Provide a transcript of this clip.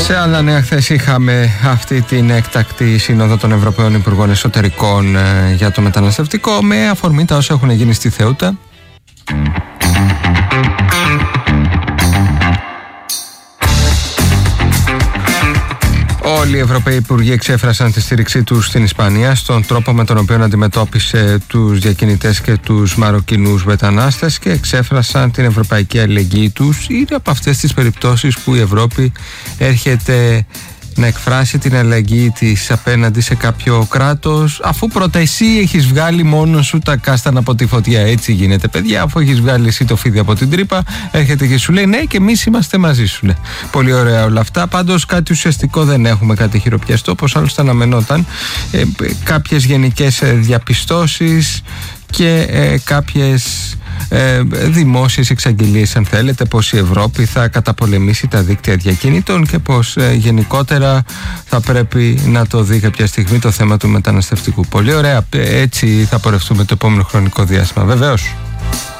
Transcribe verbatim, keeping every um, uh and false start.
Σε άλλα νέα, χθες είχαμε αυτή την έκτακτη σύνοδο των Ευρωπαίων Υπουργών Εσωτερικών ε, για το μεταναστευτικό, με αφορμή τα όσα έχουν γίνει στη Θεούτα. Όλοι οι Ευρωπαίοι Υπουργοί εξέφρασαν τη στήριξή τους στην Ισπανία στον τρόπο με τον οποίο αντιμετώπισε τους διακινητές και τους Μαροκινούς μετανάστες και εξέφρασαν την ευρωπαϊκή αλληλεγγύη τους. Είναι από αυτές τις περιπτώσεις που η Ευρώπη έρχεται να εκφράσει την αλληλεγγύη της απέναντι σε κάποιο κράτος, αφού πρώτα εσύ έχεις βγάλει μόνος σου τα κάστανα από τη φωτιά. Έτσι γίνεται, παιδιά. Αφού έχεις βγάλει εσύ το φίδι από την τρύπα, έρχεται και σου λέει ναι, και εμείς είμαστε μαζί σου. Λέει. Πολύ ωραία όλα αυτά. Πάντως κάτι ουσιαστικό δεν έχουμε, κάτι χειροπιαστό, όπως άλλωστε αναμενόταν. Ε, κάποιες γενικές διαπιστώσεις και ε, κάποιες ε, δημόσιες εξαγγελίες, αν θέλετε, πως η Ευρώπη θα καταπολεμήσει τα δίκτυα διακίνητων και πως ε, γενικότερα θα πρέπει να το δει κάποια στιγμή το θέμα του μεταναστευτικού. Πολύ ωραία, έτσι θα πορευτούμε το επόμενο χρονικό διάστημα, βεβαίως.